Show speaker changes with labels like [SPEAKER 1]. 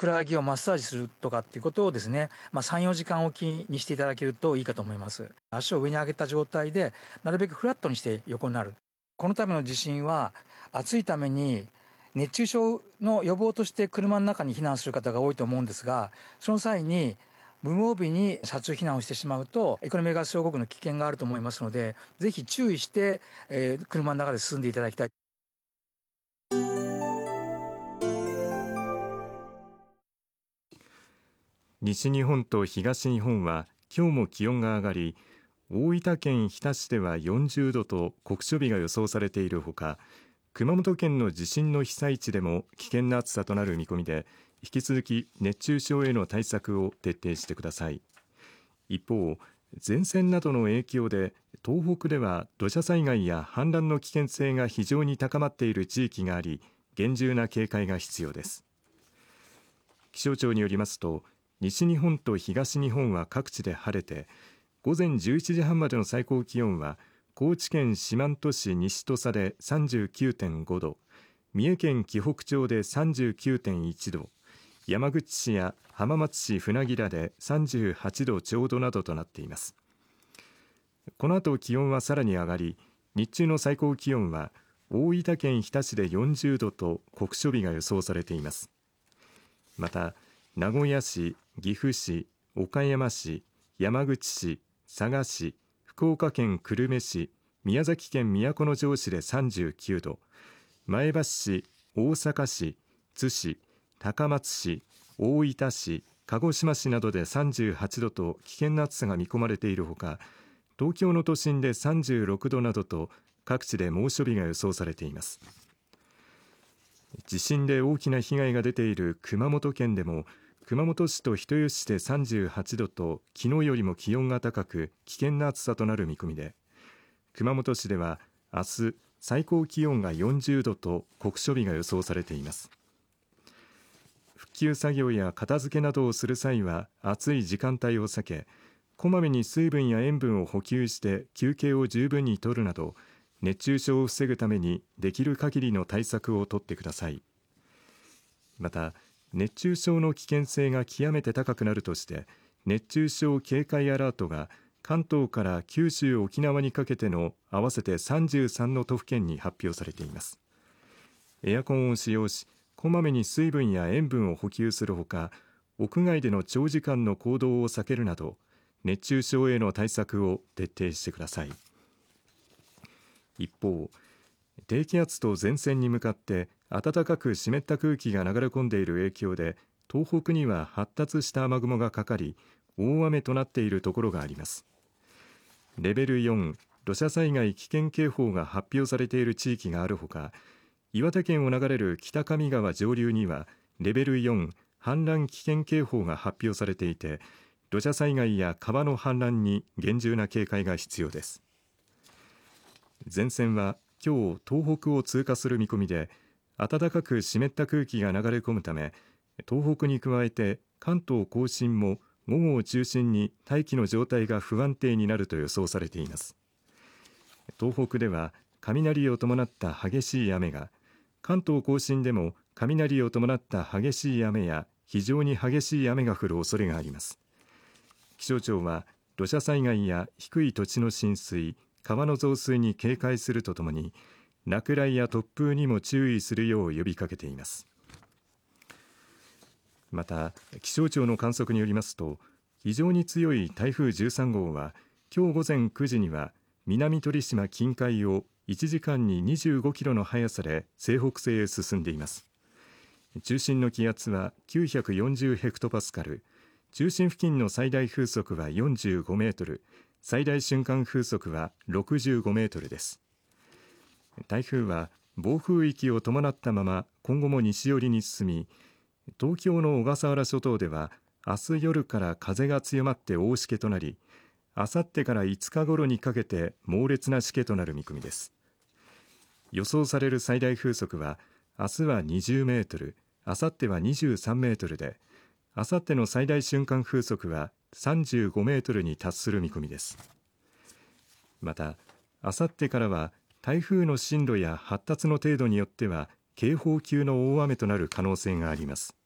[SPEAKER 1] くらはぎをマッサージするとかっていうことをですね、3、4時間おきにしていただけるといいかと思います。足を上に上げた状態で、なるべくフラットにして横になる。このための地震は、暑いために熱中症の予防として車の中に避難する方が多いと思うんですが、その際に無防備に車中避難をしてしまうと、エコノミーガス症候群の危険があると思いますので、ぜひ注意して、車の中で進んでいただきたい。
[SPEAKER 2] 西日本と東日本は今日も気温が上がり、大分県日田市では40度と酷暑日が予想されているほか、熊本県の地震の被災地でも危険な暑さとなる見込みで、引き続き熱中症への対策を徹底してください。一方、前線などの影響で東北では土砂災害や氾濫の危険性が非常に高まっている地域があり、厳重な警戒が必要です。気象庁によりますと、西日本と東日本は各地で晴れて、午前11時半までの最高気温は高知県四万十市西土佐で 39.5 度、三重県紀北町で 39.1 度、山口市や浜松市船明で38度ちょうどなどとなっています。この後気温はさらに上がり、日中の最高気温は大分県日田市で40度と酷暑日が予想されています。また名古屋市、岐阜市、岡山市、山口市、佐賀市、福岡県久留米市、宮崎県都城市で39度、前橋市、大阪市、津市、高松市、大分市、鹿児島市などで38度と危険な暑さが見込まれているほか、東京の都心で36度などと各地で猛暑日が予想されています。地震で大きな被害が出ている熊本県でも、熊本市と人吉市で38度と昨日よりも気温が高く危険な暑さとなる見込みで、熊本市では明日最高気温が40度と酷暑日が予想されています。復旧作業や片付けなどをする際は暑い時間帯を避け、こまめに水分や塩分を補給して休憩を十分に取るなど、熱中症を防ぐためにできる限りの対策を取ってください。また熱中症の危険性が極めて高くなるとして、熱中症警戒アラートが関東から九州、沖縄にかけての合わせて33の都府県に発表されています。エアコンを使用し、こまめに水分や塩分を補給するほか、屋外での長時間の行動を避けるなど、熱中症への対策を徹底してください。一方、低気圧と前線に向かって暖かく湿った空気が流れ込んでいる影響で、東北には発達した雨雲がかかり、大雨となっているところがあります。レベル4土砂災害危険警報が発表されている地域があるほか、岩手県を流れる北上川上流にはレベル4氾濫危険警報が発表されていて、土砂災害や川の氾濫に厳重な警戒が必要です。前線は今日東北を通過する見込みで、暖かく湿った空気が流れ込むため、東北に加えて関東甲信も午後を中心に大気の状態が不安定になると予想されています。東北では雷を伴った激しい雨が、関東甲信でも雷を伴った激しい雨や非常に激しい雨が降る恐れがあります。気象庁は土砂災害や低い土地の浸水、川の増水に警戒するとともに、落雷や突風にも注意するよう呼びかけています。また気象庁の観測によりますと、非常に強い台風13号は今日午前9時には南鳥島近海を1時間に25キロの速さで西北西へ進んでいます。中心の気圧は940ヘクトパスカル、中心付近の最大風速は45メートル、最大瞬間風速は65メートルです。台風は暴風域を伴ったまま今後も西寄りに進み、東京の小笠原諸島では明日夜から風が強まって大しけとなり、あさってから5日頃にかけて猛烈なしけとなる見込みです。予想される最大風速は明日は20メートル、あさっては23メートルで、あさっての最大瞬間風速は35メートルに達する見込みです。またあさってからは台風の進路や発達の程度によっては警報級の大雨となる可能性があります。